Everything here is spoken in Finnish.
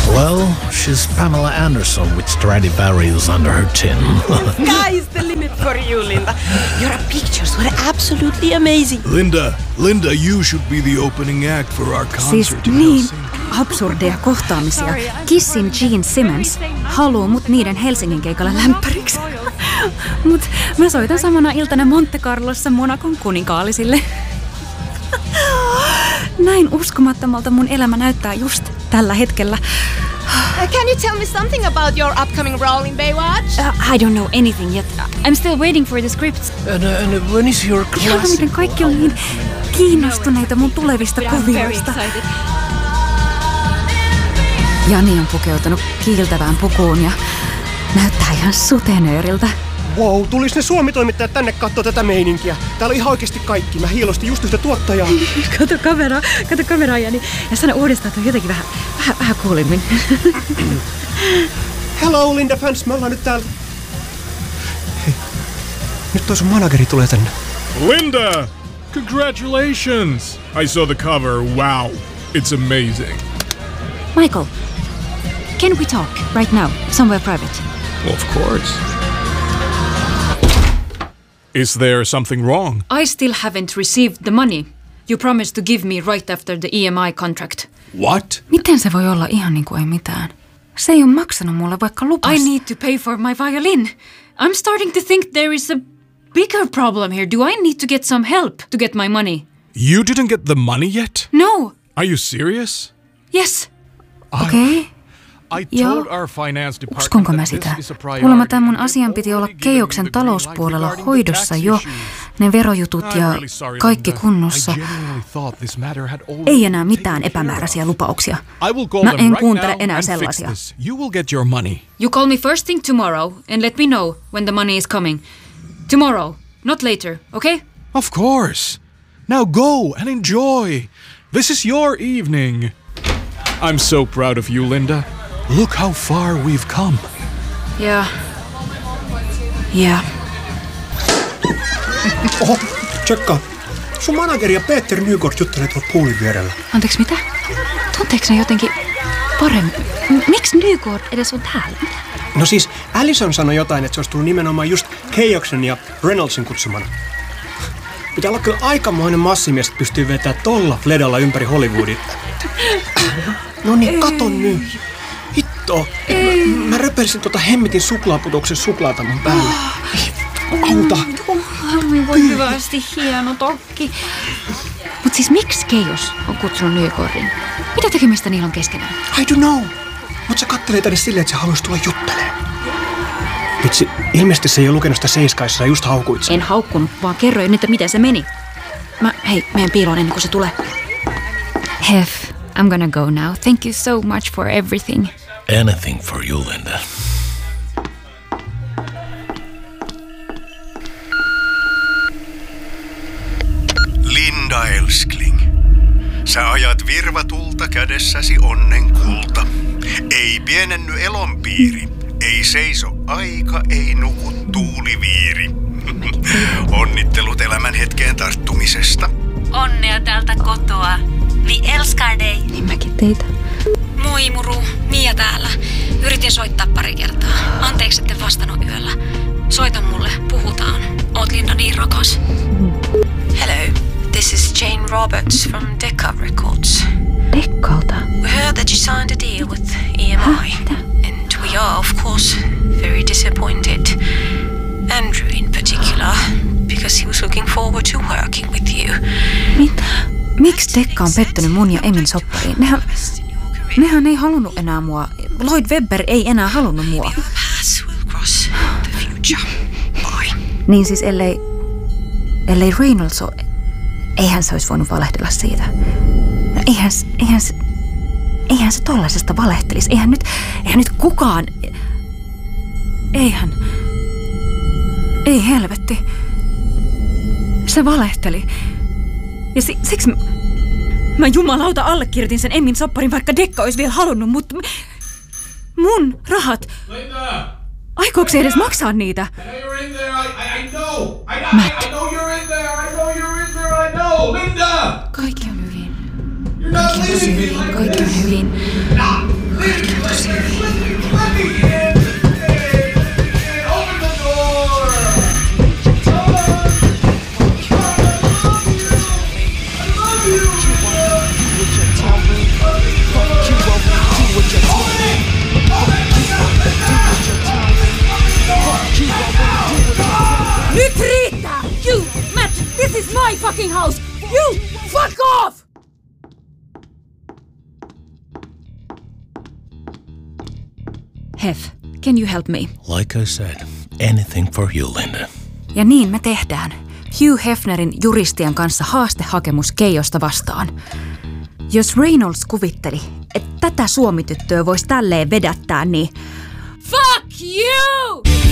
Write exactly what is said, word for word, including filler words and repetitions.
Well, she's Pamela Anderson with Stradivarius under her chin. Sky's the limit for you, Linda. Your pictures were absolutely amazing. Linda, Linda, you should be the opening act for our concert siis in niin Helsinki. absurdeja kohtaamisia. Kissin Gene Simmons haluaa mut niiden Helsingin keikalla lämpäriksi. Mut mä soitan samana iltana Monte Carlossa Monacon kuninkaallisille. Näin uskomattomalta mun elämä näyttää just tällä hetkellä. Uh, can you tell me something about your upcoming role in Baywatch? Uh, I don't know anything yet. I'm still waiting for the scripts. And, uh, and when is your class? Ihan miten kaikki on niin kiinnostuneita mun tulevista kuvioista. Jani on pukeutunut kiiltävään pukuun ja näyttää ihan sutenööriltä. Wow, tulis ne Suomi-toimittajat tänne kattoo tätä meininkiä. Täällä on ihan oikeesti kaikki. Mä hiilostin just yhtä tuottajaa. Kato kameraa, kato kameraa Jani. Ja sano uudestaan, että on jotenkin vähän, vähän, vähän kuulimmin. Hello Linda fans, me ollaan nyt täällä. Hei, nyt toi sun manageri tulee tänne. Linda! Congratulations! I saw the cover. Wow. It's amazing. Michael, can we talk right now, somewhere private? Of course. Is there something wrong? I still haven't received the money. You promised to give me right after the E M I contract. What? Miten se voi olla ihan niin kuin ei mitään? Se ei ole maksanut mulle vaikka lupasi. I need to pay for my violin. I'm starting to think there is a bigger problem here. Do I need to get some help to get my money? You didn't get the money yet? No. Are you serious? Yes. Okei. Okay. Joo, uskonko mä sitä? Kuulemma tämän mun asian piti olla Keijoksen talouspuolella hoidossa jo, ne verojutut ja kaikki kunnossa. Ei enää mitään epämääräisiä lupauksia. Mä en kuuntele enää sellaisia. You call me first thing tomorrow and let me know when the money is coming. Tomorrow, not later, okay? Of course. Now go and enjoy. This is your evening. I'm so proud of you, Linda. Look how far we've come. Yeah. Yeah. Oho, tsekkaa. Sun manageri ja Peter Nygård juttelee tuolla puulin vierellä. Anteeksi, mitä? Tunteeko ne jotenkin paremmin? M- miksi Nygård edes on täällä? No siis, Allison sanoi jotain, että se olisi tullut nimenomaan just Keijoksen ja Reynoldsin kutsumana. Pitää olla kyllä aikamoinen massimies, että pystyy vetämään tolla fledalla ympäri Hollywoodin. No niin, kato nyt. Hitto. Mä, mä röpelisin tota hemmetin suklaaputuksen suklaata mun päälle. Auta. Voi hyvästi, hieno tokki. Mut siis miksi Keijos on kutsunut Nygårdin? Mitä tekemistä niillä on keskenään? I don't know. Mut se kattelee tänne silleen, että se haluaisi tulla juttelemaan. Vitsi, ilmeisesti se ei ole lukenut sitä Seiskaissa ja just haukuit sen. En haukkunut, vaan kerroin, että miten se meni. Mä, hei, menen piiloon ennen kuin se tulee. Hef, I'm gonna go now. Thank you so much for everything. Anything for you, Linda. Linda älskling. Sä ajat virvatulta kädessäsi onnen kulta. Ei pienenny elonpiiri. Ei seiso aika, ei nuku tuuliviiri. Onnittelut elämän hetkeen tarttumisesta. Onnea täältä kotoa. Vi älskar dig. Niin mäkin teitä. Moi muru, Mia täällä. Yritin soittaa pari kertaa. Anteeksi, etten vastannut yöllä. Soita mulle, puhutaan. Oot Linda niin rakas. Hello, this is Jane Roberts from Decca Records. Deckalta? We heard that you signed a deal with E M I. And we are, of course, very disappointed. Andrew in particular, because he was looking forward to working with you. Mitä? Miksi Decca on pettänyt mun ja Emin soppariin? Nehän, nehän ei halunnut enää mua. Lloyd Webber ei enää halunnut mua. Niin siis ellei, ellei Reynolds ole, eihän se olisi voinut valehdella siitä. No eihän, eihän, eihän se tollaisesta valehtelisi. Eihän nyt, eihän nyt kukaan, eihän, ei helvetti. Se valehteli. Ja si, siksi mä, mä jumalauta allekirjoitin sen Emmin sopparin, vaikka Decca olisi vielä halunnut, mutta mun rahat. Linda! Aikooko se edes maksaa niitä? Matt. Kaikki on hyvin. Kaikki on hyvin. Kaikki on hyvin. Kaikki on Nyt riittää! You, Matt, this is my fucking house! You, fuck off! Hef, can you help me? Like I said, anything for you, Linda. Ja niin me tehdään. Hugh Hefnerin juristien kanssa haastehakemus Keijosta vastaan. Jos Reynolds kuvitteli, että tätä suomityttöä voisi tälleen vedättää, niin... Fuck you!